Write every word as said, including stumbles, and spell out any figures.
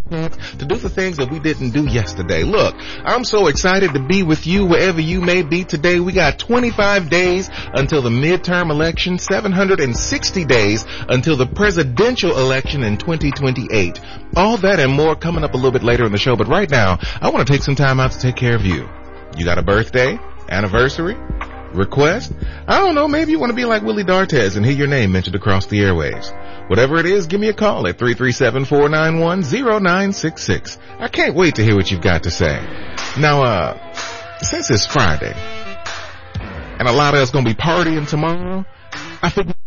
chance to do the things that we didn't do yesterday. Look, I'm so excited to be with you wherever you may be today. We got twenty-five days until the midterm election, seven hundred sixty days until the presidential election in twenty twenty-eight. All that and more coming up a little bit later in the show. But right now, I want to take some time out to take care of you. You got a birthday, anniversary, request? I don't know, maybe you want to be like Willie Dartez and hear your name mentioned across the airwaves. Whatever it is, give me a call at three three seven, four nine one, zero nine six six. I can't wait to hear what you've got to say. Now, uh, since it's Friday, and a lot of us gonna be partying tomorrow, I figured